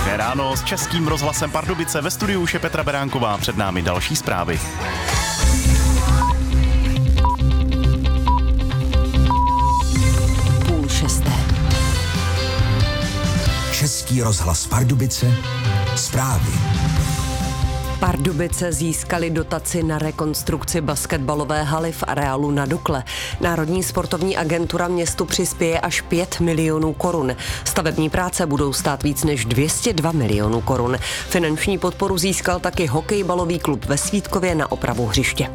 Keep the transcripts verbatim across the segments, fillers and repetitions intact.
Dobré ráno s Českým rozhlasem Pardubice, ve studiu už je Petra Beránková, před námi další zprávy. Půl šesté. Český rozhlas Pardubice, zprávy. Pardubice získali dotaci na rekonstrukci basketbalové haly v areálu na Dukle. Národní sportovní agentura městu přispěje až pět milionů korun. Stavební práce budou stát víc než dvě stě dva milionů korun. Finanční podporu získal taky hokejbalový klub ve Svítkově na opravu hřiště.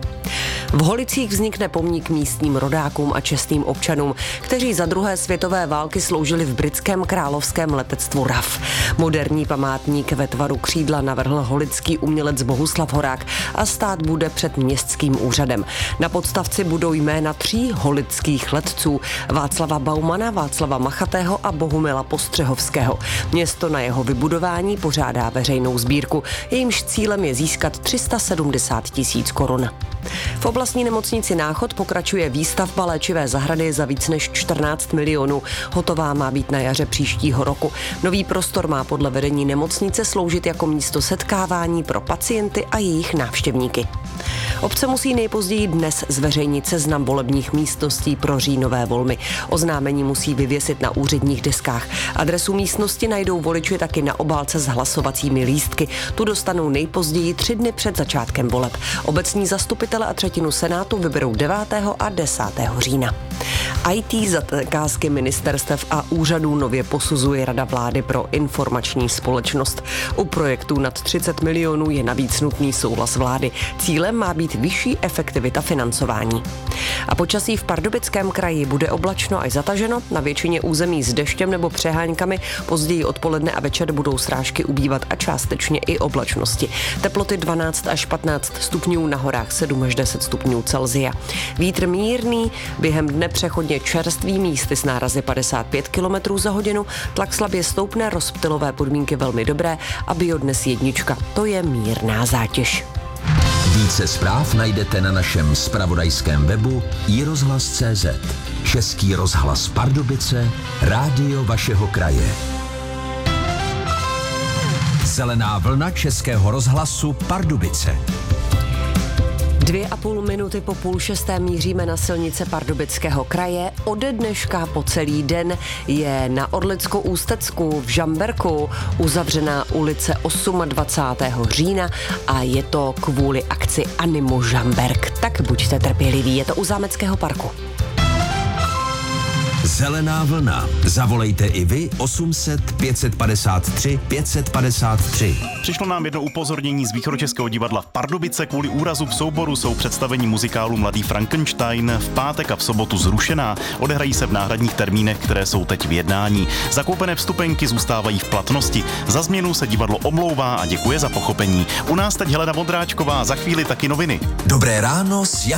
V Holicích vznikne pomník místním rodákům a čestným občanům, kteří za druhé světové války sloužili v britském královském letectvu R A F. Moderní památník ve tvaru křídla navrhl holický umělec Bohuslav Horák a stát bude před městským úřadem. Na podstavci budou jména tří holických letců: Václava Baumana, Václava Machatého a Bohumila Postřehovského. Město na jeho vybudování pořádá veřejnou sbírku, jejímž cílem je získat tři sta sedmdesát tisíc korun. V oblastní nemocnici Náchod pokračuje výstavba léčivé zahrady za víc než čtrnáct milionů. Hotová má být na jaře příštího roku. Nový prostor má podle vedení nemocnice sloužit jako místo setkávání pro pacienty a jejich návštěvníky. Obce musí nejpozději dnes zveřejnit seznam volebních místností pro říjnové volby. Oznámení musí vyvěsit na úředních deskách. Adresu místnosti najdou voliči taky na obálce s hlasovacími lístky. Tu dostanou nejpozději tři dny před začátkem voleb. Obecní zastupitele a třetinu senátu vyberou devátého a desátého října. í té zakázky ministerstev a úřadů nově posuzuje Rada vlády pro informační společnost. U projektů nad třicet milionů je navíc nutný souhlas vlády. Cílem má být vyšší efektivita financování. A počasí v Pardubickém kraji bude oblačno až zataženo, na většině území s deštěm nebo přeháňkami, později odpoledne a večer budou srážky ubývat a částečně i oblačnosti. Teploty dvanáct až patnáct stupňů, na horách sedm až deset stupňů Celsia. Vítr mírný, během dne přechodně čerstvý, místy s nárazy padesát pět kilometrů za hodinu, tlak slabě stoupne, rozptylové podmínky velmi dobré a bio dnes jednička. To je mírná zátěž. Více zpráv najdete na našem zpravodajském webu i rozhlas tečka cé zet. Český rozhlas Pardubice, rádio vašeho kraje. Zelená vlna Českého rozhlasu Pardubice. Dvě a půl minuty po půl šesté míříme na silnice Pardubického kraje. Ode dneška po celý den je na Orlicko-Ústecku v Žamberku uzavřená ulice dvacátého osmého října a je to kvůli akci Animo Žamberk. Tak buďte trpěliví, je to u Zámeckého parku. Zelená vlna. Zavolejte i vy osm set pět set padesát tři pět set padesát tři. Přišlo nám jedno upozornění z Východočeského divadla v Pardubice. Kvůli úrazu v souboru jsou představení muzikálu Mladý Frankenstein v pátek a v sobotu zrušená. Odehrají se v náhradních termínech, které jsou teď v jednání. Zakoupené vstupenky zůstávají v platnosti. Za změnu se divadlo omlouvá a děkuje za pochopení. U nás teď Helena Vondráčková, za chvíli taky noviny. Dobré ráno s